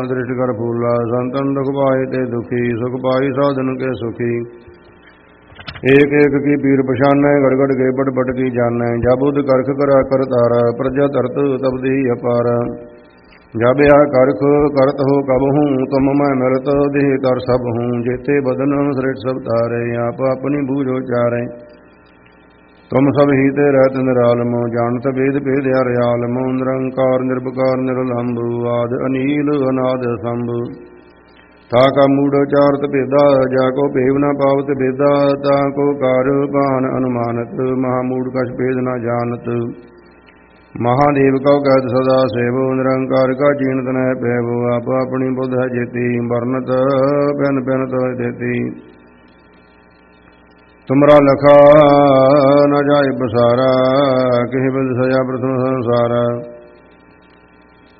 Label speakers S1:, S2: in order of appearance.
S1: दृष्टि कर फूला संतन दुख पाए ते दुखी सुख पाई साधन के सुखी एक एक की पीर पछानै गड़गड़ के बट बट की जानै जाबुद करख करा कर तारा प्रजा तरत तब दी अपार जब यह करख करत हो कब हूँ तुम मैं मिलत देह कर सब हूँ जेते बदन सृष्ट सब तारे आप अपनी बूझो चारे तुम सब ही ते रहत निरालम जानत वेद भेद हरियालम निरंकार निर्विकार निरलंब आद अनील अनाद संभ ताका मूढ़ चारत भेदा जाको भेव न पावत भेदा ताको कार बान अनुमानत महामूढ़ कछ भेद न जानत महादेव कौ कहत सदा सेवो निरंकार का जीनत न पैवो आप अपनी बुध है जेती वर्णत पैन पैन तो देती तुमरा लखा न जाय बसारा किहि बिद सजा प्रथम संसारा